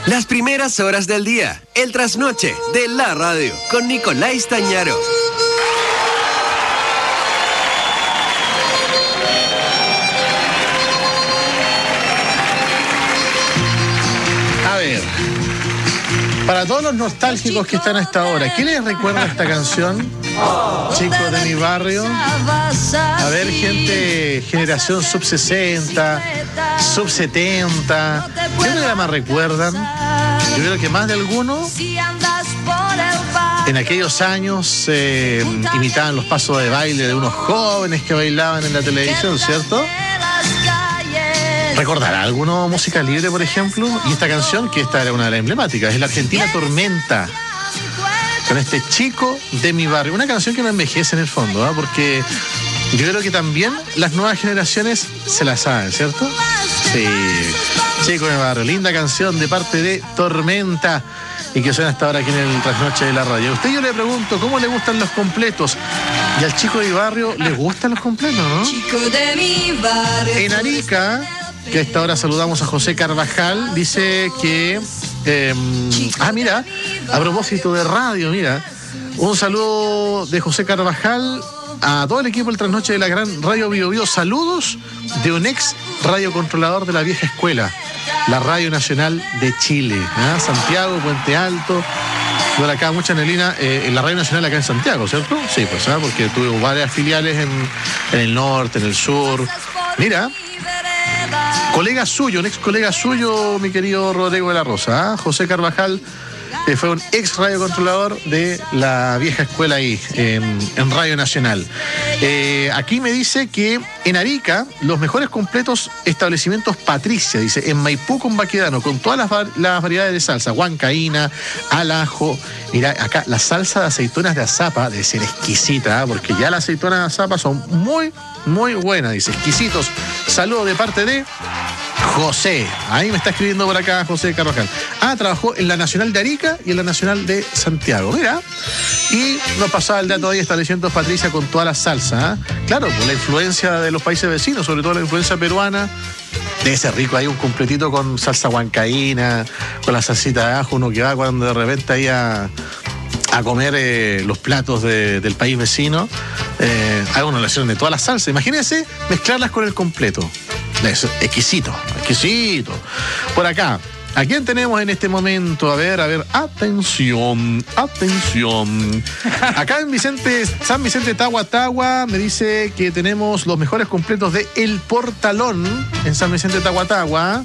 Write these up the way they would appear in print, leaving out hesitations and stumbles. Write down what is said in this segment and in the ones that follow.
Las primeras horas del día, el trasnoche de la radio, con Nicolás Tañaro. A ver, para todos los nostálgicos que están a esta hora, ¿qué les recuerda esta canción? Chicos de mi barrio. A ver, gente, generación sub 60, sub 70. ¿Qué programa recuerdan? Yo creo que más de alguno en aquellos años imitaban los pasos de baile de unos jóvenes que bailaban en la televisión, ¿cierto? ¿Recordará alguno Música Libre, por ejemplo? Y esta canción, que esta era una de las emblemáticas, es la Argentina Tormenta, con este Chico de mi barrio. Una canción que no envejece en el fondo, ¿eh? Porque yo creo que también las nuevas generaciones se la saben, ¿cierto? Sí, Chico de mi barrio, linda canción de parte de Tormenta, y que suena hasta ahora aquí en el trasnoche de la radio. A usted yo le pregunto, ¿cómo le gustan los completos? Y al Chico de mi barrio le gustan los completos, ¿no? Chico de mi barrio. En Arica, que a esta hora saludamos a José Carvajal, dice que... mira, a propósito de radio, mira, un saludo de José Carvajal a todo el equipo del trasnoche de la gran Radio Bio Bio. Saludos de un ex radiocontrolador de la vieja escuela, la Radio Nacional de Chile, ¿eh? Santiago, Puente Alto. Por acá, mucha Nelina, en la Radio Nacional acá en Santiago, ¿cierto? Sí, pues, ¿eh? Porque tuve varias filiales en el norte, en el sur. Mira, colega suyo, un ex colega suyo, mi querido Rodrigo de la Rosa, ¿eh? José Carvajal, fue un ex radiocontrolador de la vieja escuela ahí, en Radio Nacional. Aquí me dice que en Arica, los mejores completos establecimientos Patricia, dice, en Maipú con Baquedano, con todas las variedades de salsa, huancaína, al ajo. Mira, acá la salsa de aceitunas de azapa debe ser exquisita, ¿eh? Porque ya las aceitunas de azapa son muy, muy buenas, dice, exquisitos. Saludos de parte de José, ahí me está escribiendo por acá José Carvajal. Trabajó en la Nacional de Arica y en la Nacional de Santiago, mira. Y nos pasaba el dato ahí, establecimientos Patricia con toda la salsa, ¿eh? Claro, pues la influencia de los países vecinos, sobre todo la influencia peruana. Debe ser rico ahí un completito con salsa huancaína, con la salsita de ajo, uno que va cuando de repente ahí a comer los platos del país vecino. Haga una relación de todas las salsas. Imagínense mezclarlas con el completo. Eso, exquisito, exquisito. Por acá, ¿a quién tenemos en este momento? A ver, atención, atención. Acá en San Vicente Tahuatahua me dice que tenemos los mejores completos de El Portalón en San Vicente Tahuatahua.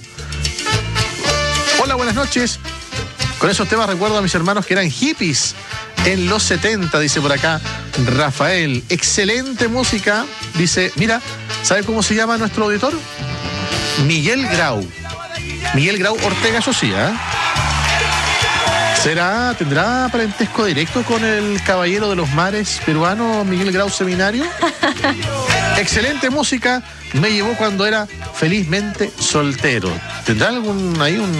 Hola, buenas noches. Con esos temas recuerdo a mis hermanos que eran hippies en los 70, dice por acá Rafael. Excelente música, dice, mira, ¿sabe cómo se llama nuestro auditor? Miguel Grau. Miguel Grau Ortega, eso sí, ¿eh? ¿Tendrá parentesco directo con el caballero de los mares peruano, Miguel Grau Seminario? Excelente música, me llevó cuando era felizmente soltero. ¿Tendrá algún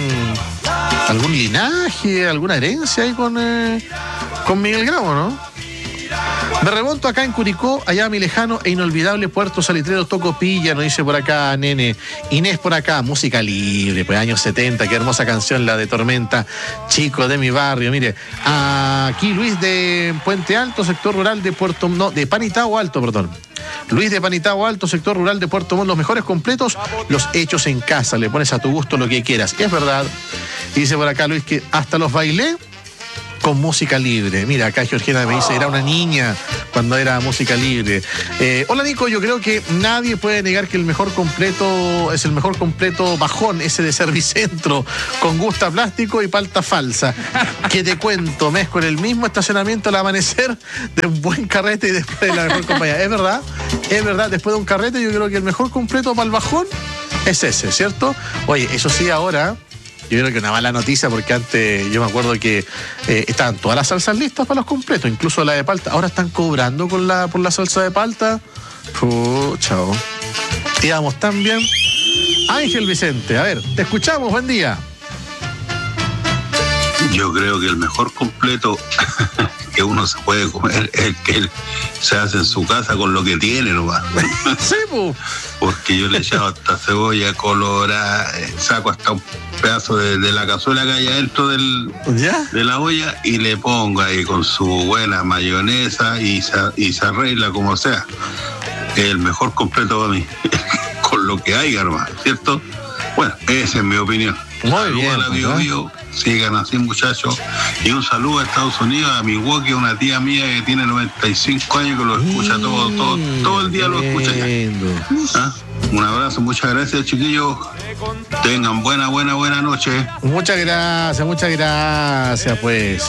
linaje, alguna herencia ahí con Miguel Grau, no? Me remonto acá en Curicó, allá a mi lejano e inolvidable Puerto Salitrero Tocopilla, nos dice por acá Nene. Inés por acá, Música Libre, pues años 70, qué hermosa canción la de Tormenta, Chico de mi barrio. Mire, aquí Luis de Puente Alto, sector rural de Panitao Alto, perdón. Luis de Panitao Alto, sector rural de Puerto Montt, los mejores completos, los hechos en casa, le pones a tu gusto lo que quieras. Es verdad. Y dice por acá Luis que hasta los bailé con Música Libre. Mira, acá Georgina me dice, era una niña cuando era Música Libre. Hola Nico, yo creo que nadie puede negar que el mejor completo es el mejor completo bajón, ese de Servicentro, con gusta plástico y palta falsa. Que te cuento, mezco en el mismo estacionamiento al amanecer de un buen carrete y después de la mejor compañía. Es verdad, después de un carrete yo creo que el mejor completo para el bajón es ese, ¿cierto? Oye, eso sí, ahora... Yo creo que una mala noticia, porque antes yo me acuerdo que estaban todas las salsas listas para los completos, incluso la de palta. Ahora están cobrando por la salsa de palta. Chao. Íbamos tan bien. Ángel Vicente, a ver, te escuchamos, buen día. Yo creo que el mejor completo que uno se puede comer es el que se hace en su casa con lo que tiene nomás. Sí, pues. Porque yo le echaba hasta cebolla colorada, saco hasta un pedazo de la cazuela que hay adentro ¿Ya? de la olla y le pongo ahí con su buena mayonesa y se arregla como sea. El mejor completo para mí, con lo que hay, hermano, ¿cierto? Bueno, esa es mi opinión. Muy bien. A la Bio Bio, sigan así, muchachos. Y un saludo a Estados Unidos, a Milwaukee, una tía mía que tiene 95 años que lo escucha todo el día, lo escucha ya. ¿Ah? Un abrazo, muchas gracias, chiquillos. Tengan buena noche. Muchas gracias, pues.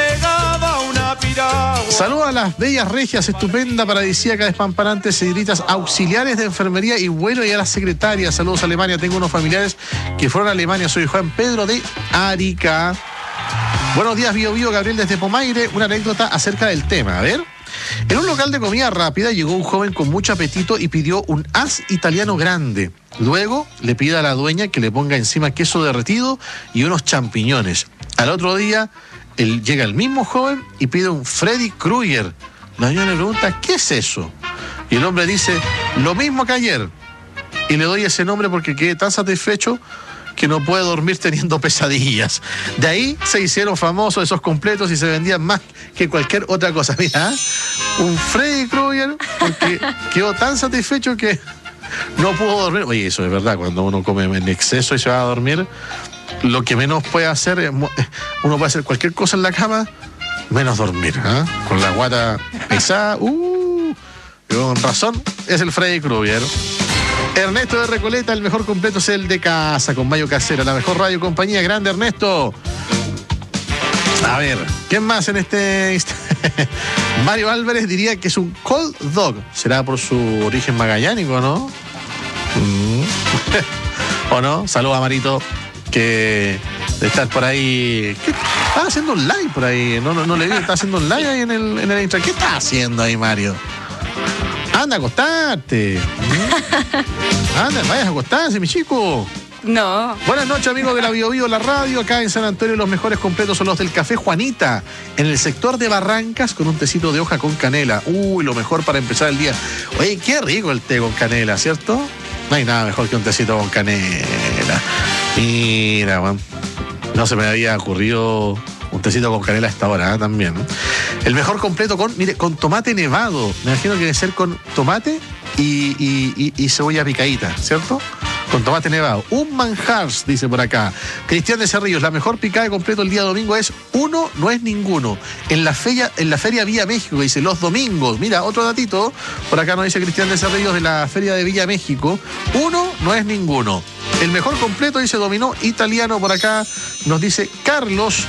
Saludos a las bellas regias, estupenda, paradisíaca, despampanantes, señoritas auxiliares de enfermería y bueno, y a las secretarias. Saludos a Alemania, tengo unos familiares que fueron a Alemania. Soy Juan Pedro de Arica. Buenos días, Bio Bio, Gabriel desde Pomaire. Una anécdota acerca del tema, a ver. En un local de comida rápida llegó un joven con mucho apetito y pidió un as italiano grande. Luego le pide a la dueña que le ponga encima queso derretido y unos champiñones. Al otro día llega el mismo joven y pide un Freddy Krueger. La dueña le pregunta, ¿qué es eso? Y el hombre dice, lo mismo que ayer. Y le doy ese nombre porque quedé tan satisfecho que no puede dormir teniendo pesadillas. De ahí se hicieron famosos esos completos y se vendían más que cualquier otra cosa. Mira, un Freddy Krueger porque quedó tan satisfecho que no pudo dormir. Oye, eso es verdad, cuando uno come en exceso y se va a dormir, lo que menos puede hacer es, uno puede hacer cualquier cosa en la cama, menos dormir, ¿eh? Con la guata pesada, con razón, es el Freddy Krueger. Ernesto de Recoleta, el mejor completo es el de casa, con mayo casera, la mejor radio compañía. Grande, Ernesto. A ver, ¿quién más en este instante? Mario Álvarez diría que es un cold dog. ¿Será por su origen magallánico, no? ¿O no? Saludos a Marito, que de estar por ahí. ¿Qué? Estaba haciendo un live por ahí. No le vi, está haciendo un live ahí en el Instagram. ¿Qué está haciendo ahí, Mario? Anda a acostarte. Anda, vayas a acostarse, mi chico. No. Buenas noches, amigos de la Bio Bio, la radio. Acá en San Antonio los mejores completos son los del Café Juanita, en el sector de Barrancas, con un tecito de hoja con canela. Lo mejor para empezar el día. Oye, qué rico el té con canela, ¿cierto? No hay nada mejor que un tecito con canela. Mira, man, no se me había ocurrido un tecito con canela a esta hora, también. El mejor completo con tomate nevado. Me imagino que debe ser con tomate y cebolla picadita, ¿cierto? Con tomate nevado. Un manjar, dice por acá. Cristian de Cerrillos, la mejor picada de completo el día domingo es uno, no es ninguno. En la feria Villa México, dice, los domingos. Mira, otro datito. Por acá nos dice Cristian de Cerrillos de la feria de Villa México. Uno, no es ninguno. El mejor completo, dice, dominó italiano. Por acá nos dice Carlos.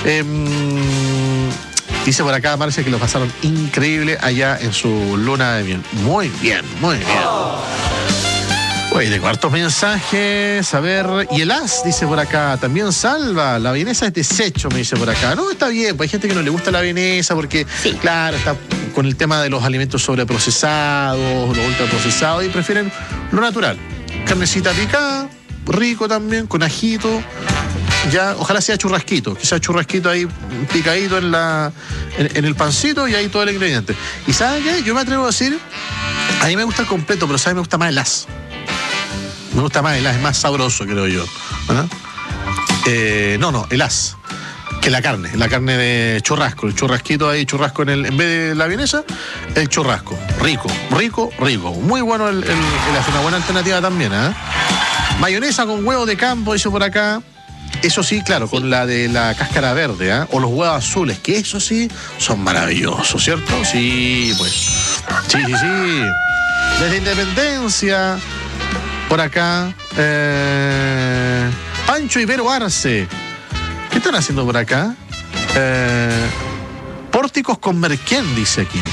Dice por acá, Marcia, que lo pasaron increíble allá en su luna de miel. Muy bien, muy bien. Oye, de cuartos mensajes, a ver, y el as, dice por acá, también salva, la vienesa es desecho, me dice por acá. No, está bien, pues hay gente que no le gusta la vienesa porque, sí, claro, está con el tema de los alimentos sobreprocesados, los ultraprocesados, y prefieren lo natural. Carnecita picada, rico también, con ajito, ya, ojalá sea churrasquito, que sea churrasquito ahí picadito en el pancito y ahí todo el ingrediente. ¿Y saben qué? Yo me atrevo a decir, a mí me gusta el completo, pero ¿saben? Me gusta más el as. Me gusta más el as, es más sabroso, creo yo. No, el as. Que la carne de churrasco. El churrasquito ahí, churrasco en vez de la vienesa, el churrasco. Rico. Muy bueno el as, una buena alternativa también, ¿eh? Mayonesa con huevo de campo, dice por acá. Eso sí, claro, con la de la cáscara verde, ¿eh? O los huevos azules, que eso sí son maravillosos, ¿cierto? Sí, pues. Sí. Desde Independencia, por acá, Pancho Ibero Arce. ¿Qué están haciendo por acá? Pórticos con merquén, dice aquí.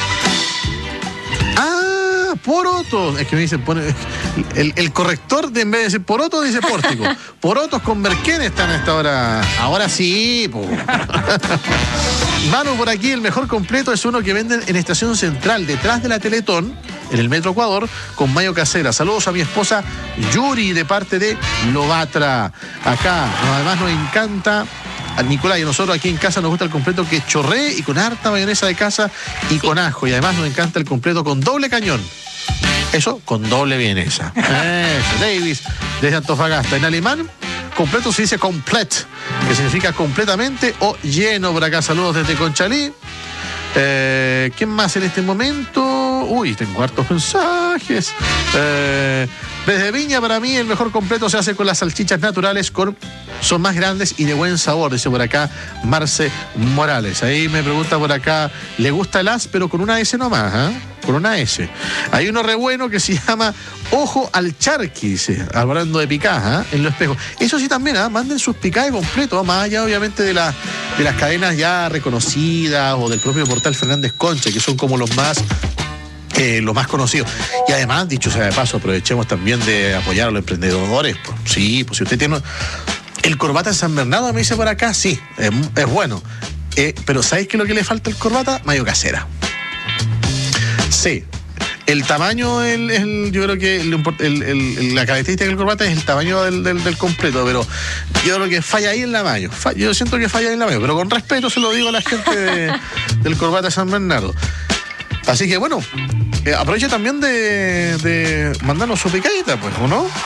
Porotos. Es que me dicen, el corrector en vez de decir poroto, dice pórtico. Porotos con merquén están a esta hora. Ahora sí, po. Manu, por aquí, el mejor completo es uno que venden en Estación Central, detrás de la Teletón, en el Metro Ecuador, con mayo casera. Saludos a mi esposa Yuri, de parte de Lobatra. Acá, además nos encanta, a Nicolás y a nosotros aquí en casa nos gusta el completo que chorree y con harta mayonesa de casa y con ajo. Y además nos encanta el completo con doble cañón. Eso con doble vienesa. Eso, Davis, desde Antofagasta. En alemán, completo se dice complete, que significa completamente o lleno. Por acá, saludos desde Conchalí. ¿Quién más en este momento? Uy, tengo hartos mensajes. Desde Viña, para mí el mejor completo se hace con las salchichas naturales, son más grandes y de buen sabor, dice por acá Marce Morales. Ahí me pregunta por acá, ¿le gusta el as pero con una S nomás? ¿Eh? Con una S. Hay uno re bueno que se llama Ojo al Charqui, dice, hablando de picadas, en Los Espejos. Eso sí también, manden sus picadas completos, más allá obviamente de las cadenas ya reconocidas o del propio portal Fernández Concha, que son como los más conocidos. Y además, dicho sea de paso, aprovechemos también de apoyar a los emprendedores. Pues, sí, pues si usted tiene el corbata en San Bernardo, me dice por acá, sí, es bueno. Pero ¿sabéis qué es lo que le falta al corbata? Mayo casera. Sí. El tamaño, yo creo que la característica del corbata es el tamaño del completo, pero yo creo que falla ahí en la mayo. Yo siento que falla ahí en la mayo, pero con respeto se lo digo a la gente del corbata San Bernardo. Así que bueno, aproveche también de mandarnos su picadita, pues, ¿o no?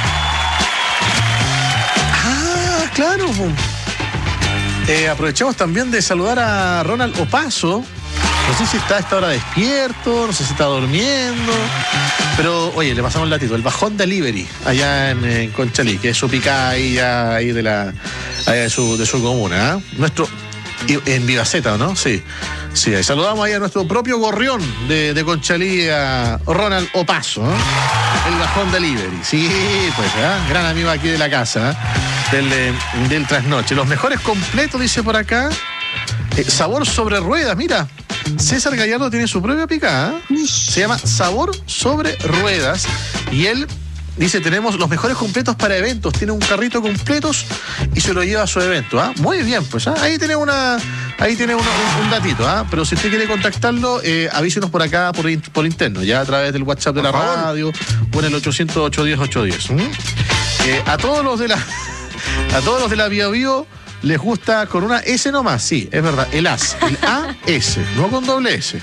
Ah, claro. Aprovechemos también de saludar a Ronald Opaso. No sé si está a esta hora despierto, no sé si está durmiendo, pero oye, le pasamos el datito, el Bajón Delivery, allá en Conchalí, que es su picada ahí de su comuna, ¿eh? Nuestro, en Vivaceta, ¿no? Sí. Sí, saludamos ahí a nuestro propio gorrión de Conchalí, a Ronald Opaso, ¿eh? El Bajón Delivery. Sí, pues, gran amigo aquí de la casa, del trasnoche. Los mejores completos, dice por acá. Sabor sobre ruedas, mira. César Gallardo tiene su propia picada. Se llama Sabor sobre Ruedas. Y él dice, tenemos los mejores completos para eventos. Tiene un carrito completos y se lo lleva a su evento. Muy bien, pues. Ahí tiene un datito. Pero si usted quiere contactarlo, avísenos por acá, por interno, ya a través del WhatsApp de la radio o en el 800-810-810. A todos los de la Bio Bio les gusta con una S nomás, sí, es verdad, el AS, el AS, no con doble S.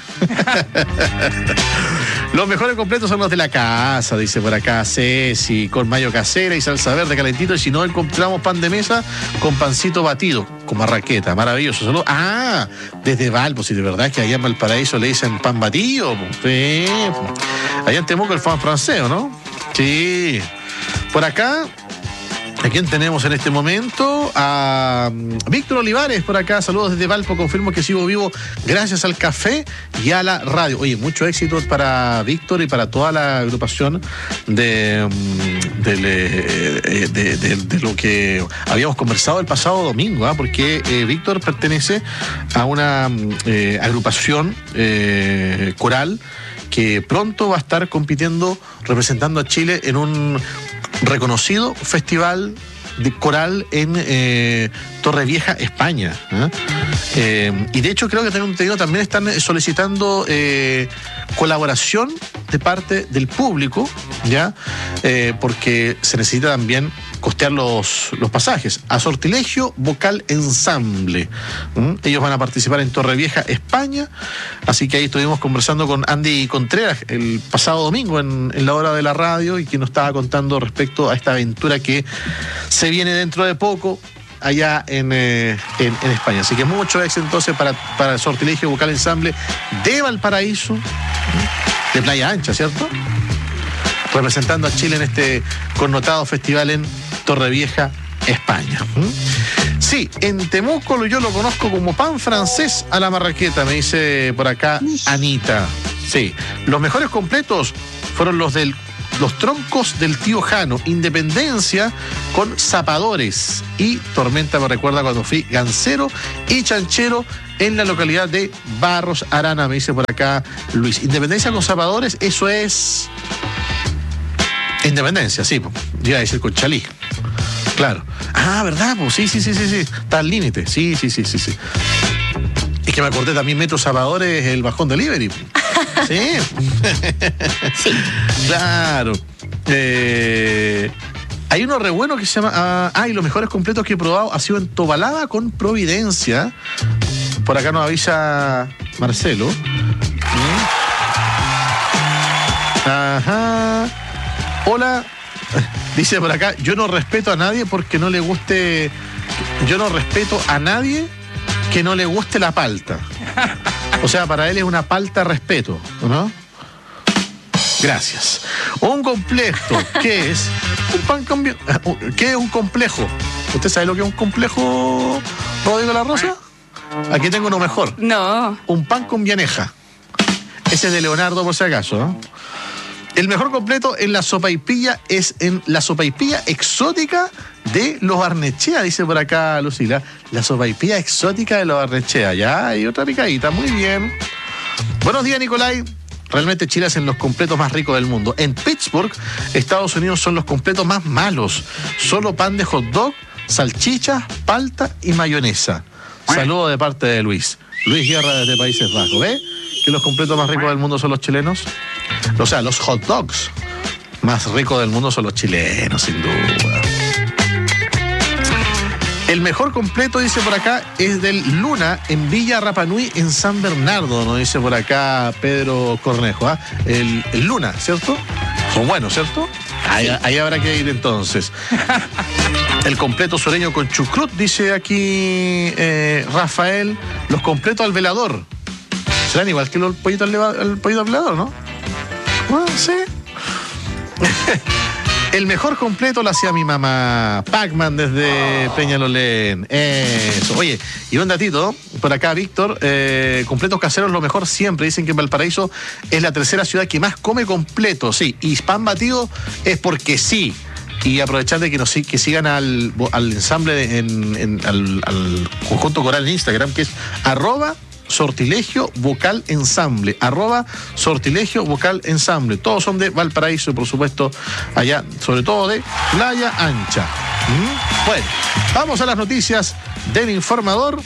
Los mejores completos son los de la casa, dice por acá Ceci, con mayo casera y salsa verde calentito, y si no encontramos pan de mesa con pancito batido, con marraqueta, maravilloso. Solo, desde Valpo, si de verdad es que allá en Valparaíso le dicen pan batido, sí. Allá en Temuco el pan francés, ¿no? Sí. Por acá, ¿a quién tenemos en este momento? A Víctor Olivares por acá, saludos desde Valpo, confirmo que sigo vivo gracias al café y a la radio. Oye, mucho éxito para Víctor y para toda la agrupación de lo que habíamos conversado el pasado domingo, porque Víctor pertenece a una agrupación coral que pronto va a estar compitiendo, representando a Chile en un reconocido festival de coral en Torrevieja, España. Y de hecho creo que también están solicitando colaboración de parte del público, ¿ya? Porque se necesita también costear los pasajes. A Sortilegio Vocal Ensamble. Ellos van a participar en Torrevieja, España. Así que ahí estuvimos conversando con Andy Contreras el pasado domingo en la hora de la radio, y que nos estaba contando respecto a esta aventura que se viene dentro de poco allá en España. Así que mucho éxito entonces para el Sortilegio Vocal Ensamble de Valparaíso, de Playa Ancha, ¿cierto? Representando a Chile en este connotado festival en Torrevieja, España. Sí, en Temuco yo lo conozco como pan francés a la marraqueta, me dice por acá Anita. Sí, los mejores completos fueron los troncos del tío Jano, Independencia con zapadores, y Tormenta me recuerda cuando fui gansero y chanchero en la localidad de Barros Arana, me dice por acá Luis. Independencia con zapadores, eso es Independencia, sí, iba a decir Conchalí. Claro. ¿Verdad? Pues sí. Está al límite. Sí. Es que me acordé también Metro Salvadores, el Bajón Delivery. Sí. Sí. Claro. Hay uno re bueno que se llama... y los mejores completos que he probado ha sido en Tobalaba con Providencia. Por acá nos avisa Marcelo. Ajá. Hola. Dice por acá, yo no respeto a nadie porque no le guste... Yo no respeto a nadie que no le guste la palta. O sea, para él es una palta respeto, ¿no? Gracias. Un complejo, ¿qué es? ¿Qué es un complejo? ¿Usted sabe lo que es un complejo, Rodrigo La Rosa? Aquí tengo uno mejor. No. Un pan con vianeja. Ese es de Leonardo, por si acaso, ¿no? El mejor completo en la sopaipilla es en la sopaipilla exótica de los Barnechea, dice por acá Lucila. La sopaipilla exótica de los Barnechea. Ya hay otra picadita, muy bien. Buenos días, Nicolai. Realmente Chile hacen los completos más ricos del mundo. En Pittsburgh, Estados Unidos, son los completos más malos. Solo pan de hot dog, salchichas, palta y mayonesa. Saludo de parte de Luis. Luis Guerra desde Países Bajos. ¿Ve? Que los completos más ricos del mundo son los chilenos. O sea, los hot dogs más ricos del mundo son los chilenos, sin duda. El mejor completo, dice por acá, es del Luna en Villa Rapa Nui, en San Bernardo, nos dice por acá Pedro Cornejo. ¿Ah? El Luna, ¿cierto? Son buenos, ¿cierto? Ahí habrá que ir entonces. El completo sureño con chucrut, dice aquí Rafael. Los completos al velador. Serán igual que los pollitos al pollito al velador, ¿no? Bueno, sí. El mejor completo lo hacía mi mamá. Pac-Man desde Peñalolén. Eso. Oye, y un datito, por acá, Víctor. Completos caseros, lo mejor siempre. Dicen que en Valparaíso es la tercera ciudad que más come completo. Sí, y pan batido es porque sí. Y aprovechar de que sigan al ensamble, al conjunto coral en Instagram, que es @Sortilegio Vocal Ensamble, @Sortilegio Vocal Ensamble. Todos son de Valparaíso, por supuesto, allá, sobre todo de Playa Ancha. Bueno, vamos a las noticias del informador.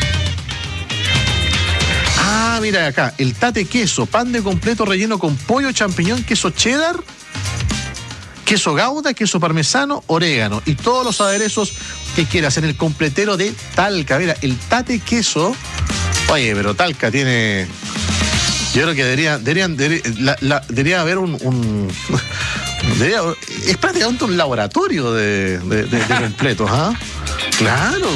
Ah, mira acá, el tate queso, pan de completo relleno con pollo, champiñón, queso cheddar, queso gouda, queso parmesano, orégano y todos los aderezos que quieras en el completero de Talca. Mira, el tate queso. Oye, pero Talca tiene... Yo creo que debería haber es prácticamente un laboratorio de completos, ¿ah? Claro.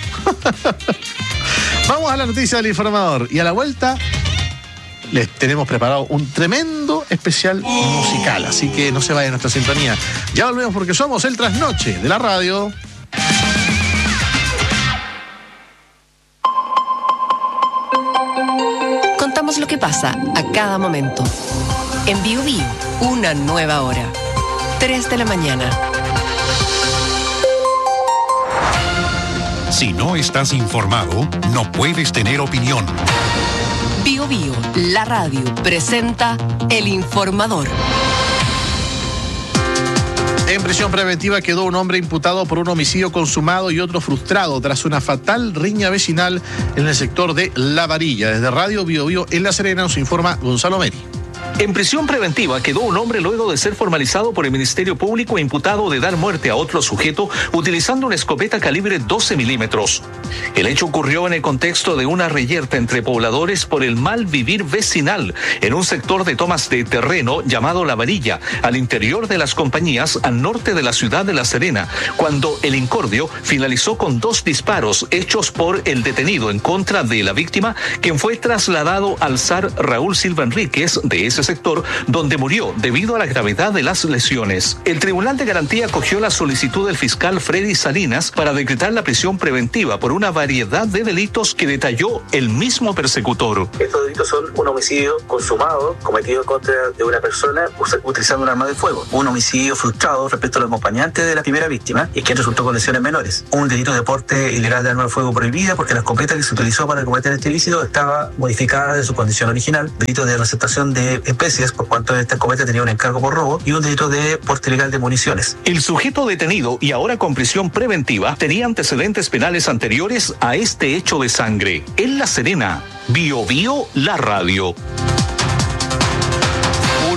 Vamos a la noticia del informador. Y a la vuelta les tenemos preparado un tremendo especial musical. Así que no se vaya nuestra sintonía. Ya volvemos porque somos el trasnoche de la radio. Contamos lo que pasa a cada momento. En Bio Bio, una nueva hora. 3 de la mañana. Si no estás informado, no puedes tener opinión. Bio Bio, la radio, presenta El Informador. En prisión preventiva quedó un hombre imputado por un homicidio consumado y otro frustrado tras una fatal riña vecinal en el sector de La Varilla. Desde Radio Bio Bio en La Serena nos informa Gonzalo Meri. En prisión preventiva quedó un hombre luego de ser formalizado por el Ministerio Público e imputado de dar muerte a otro sujeto utilizando una escopeta calibre 12 milímetros. El hecho ocurrió en el contexto de una reyerta entre pobladores por el mal vivir vecinal en un sector de tomas de terreno llamado La Varilla, al interior de las compañías al norte de la ciudad de La Serena, cuando el incordio finalizó con 2 disparos hechos por el detenido en contra de la víctima, quien fue trasladado al SAR Raúl Silva Enríquez de ese sector, donde murió debido a la gravedad de las lesiones. El Tribunal de Garantía acogió la solicitud del fiscal Freddy Salinas para decretar la prisión preventiva por una variedad de delitos que detalló el mismo persecutor. Estos delitos son un homicidio consumado, cometido contra de una persona utilizando un arma de fuego, un homicidio frustrado respecto al acompañante de la primera víctima y que resultó con lesiones menores, un delito de porte ilegal de arma de fuego prohibida porque la escopeta que se utilizó para cometer este ilícito estaba modificada de su condición original, delito de receptación de especies por cuanto esta escopeta tenía un encargo por robo y un delito de porte ilegal de municiones. El sujeto detenido y ahora con prisión preventiva tenía antecedentes penales anteriores a este hecho de sangre. En La Serena, Bio Bio, la radio. Un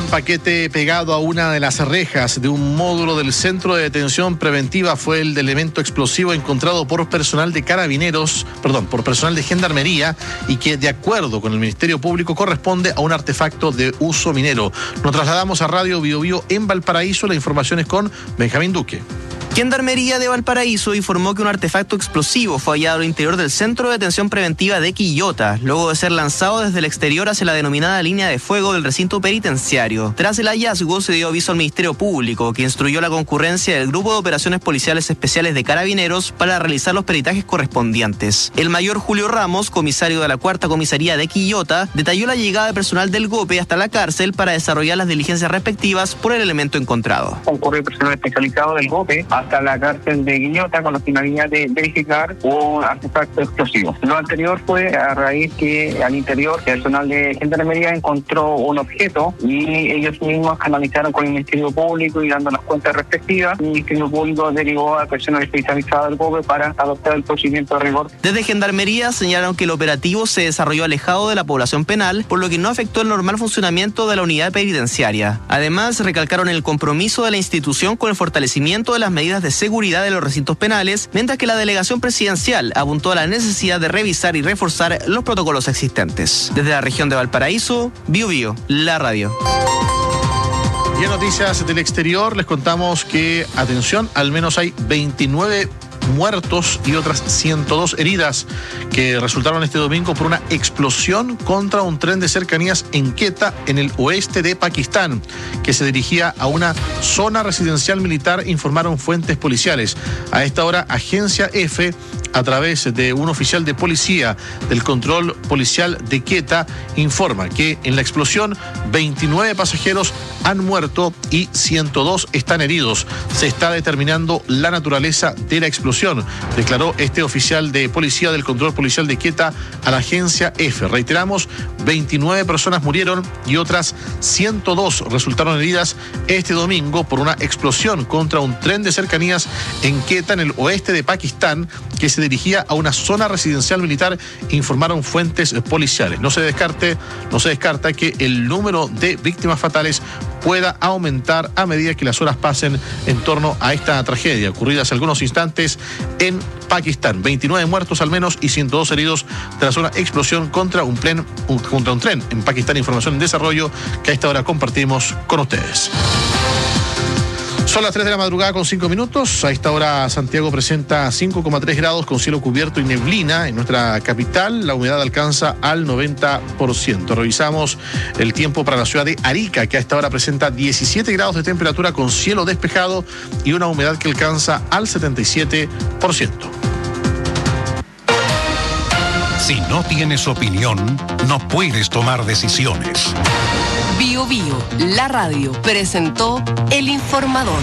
paquete pegado a una de las rejas de un módulo del Centro de Detención Preventiva fue el de elemento explosivo encontrado por personal de por personal de Gendarmería y que, de acuerdo con el Ministerio Público, corresponde a un artefacto de uso minero. Nos trasladamos a Radio Bio Bio en Valparaíso. La información es con Benjamín Duque. Gendarmería de Valparaíso informó que un artefacto explosivo fue hallado al interior del Centro de Detención Preventiva de Quillota, luego de ser lanzado desde el exterior hacia la denominada línea de fuego del recinto penitenciario. Tras el hallazgo, se dio aviso al Ministerio Público, que instruyó la concurrencia del Grupo de Operaciones Policiales Especiales de Carabineros para realizar los peritajes correspondientes. El mayor Julio Ramos, comisario de la 4ª Comisaría de Quillota, detalló la llegada de personal del GOPE hasta la cárcel para desarrollar las diligencias respectivas por el elemento encontrado. Concurrió personal especializado del GOPE hasta la cárcel de Quillota con la finalidad de verificar un artefacto explosivo. Lo anterior fue a raíz que al interior el personal de Gendarmería encontró un objeto y ellos mismos canalizaron con el Ministerio Público y dando las cuentas respectivas. El Ministerio Público derivó a personal especializado del GOPE para adoptar el procedimiento de rigor. Desde Gendarmería señalaron que el operativo se desarrolló alejado de la población penal, por lo que no afectó el normal funcionamiento de la unidad penitenciaria. Además, recalcaron el compromiso de la institución con el fortalecimiento de las medidas de seguridad de los recintos penales, mientras que la delegación presidencial apuntó a la necesidad de revisar y reforzar los protocolos existentes. Desde la región de Valparaíso, Bio Bio, la radio. Y en noticias del exterior les contamos que, atención, al menos hay 29 muertos y otras 102 heridas que resultaron este domingo por una explosión contra un tren de cercanías en Quetta, en el oeste de Pakistán, que se dirigía a una zona residencial militar, informaron fuentes policiales. A esta hora, Agencia F, a través de un oficial de policía del control policial de Quetta, informa que en la explosión 29 pasajeros han muerto y 102 están heridos. Se está determinando la naturaleza de la explosión, declaró este oficial de policía del control policial de Quetta a la Agencia F. Reiteramos, 29 personas murieron y otras 102 resultaron heridas este domingo por una explosión contra un tren de cercanías en Quetta, en el oeste de Pakistán, que se dirigía a una zona residencial militar, informaron fuentes policiales. No se descarta que el número de víctimas fatales pueda aumentar a medida que las horas pasen en torno a esta tragedia ocurrida hace algunos instantes en Pakistán. 29 muertos al menos y 102 heridos tras una explosión contra un tren en Pakistán. Información en desarrollo que a esta hora compartimos con ustedes. Son las 3 de la madrugada con 5 minutos. A esta hora Santiago presenta 5,3 grados con cielo cubierto y neblina. En nuestra capital la humedad alcanza al 90%. Revisamos el tiempo para la ciudad de Arica, que a esta hora presenta 17 grados de temperatura con cielo despejado y una humedad que alcanza al 77%. Si no tienes opinión, no puedes tomar decisiones. Bio Bio, la radio, presentó El Informador.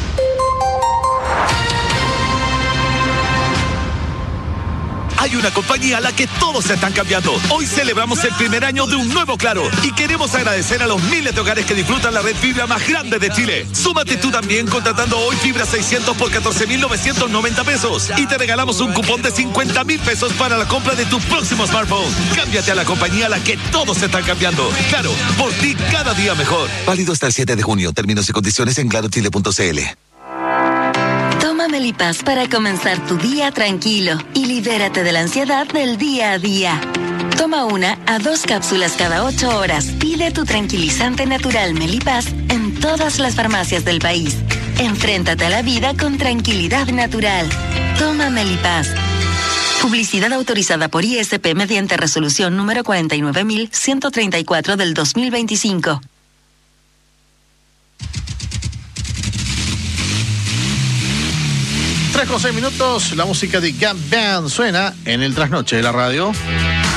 Hay una compañía a la que todos se están cambiando. Hoy celebramos el primer año de un nuevo Claro y queremos agradecer a los miles de hogares que disfrutan la red fibra más grande de Chile. Súmate tú también contratando hoy fibra 600 por 14.990 pesos y te regalamos un cupón de 50.000 pesos para la compra de tu próximo smartphone. Cámbiate a la compañía a la que todos se están cambiando. Claro, por ti cada día mejor. Válido hasta el 7 de junio. Términos y condiciones en clarochile.cl. Toma Melipaz para comenzar tu día tranquilo y libérate de la ansiedad del día a día. Toma 1 a 2 cápsulas cada 8 horas. Pide tu tranquilizante natural Melipaz en todas las farmacias del país. Enfréntate a la vida con tranquilidad natural. Toma Melipaz. Publicidad autorizada por ISP mediante resolución número 49.134 del 2025. 3 con 6 minutos, la música de Gap Band suena en el trasnoche de la radio.